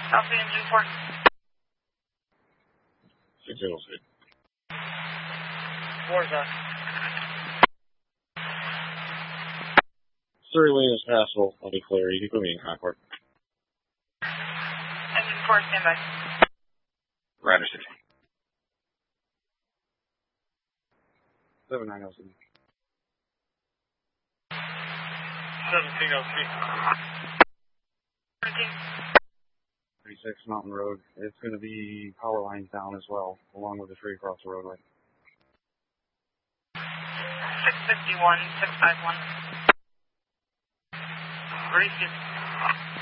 Copy engine 4. 606. 4 is up. Surrey Lane is passable. I'll declare you. Put me in Concord. Engine 4, stand by. Ryder 60. 7907. 1703. 36 Mountain Road. It's going to be power lines down as well, along with the tree across the roadway. 651, 651. 32.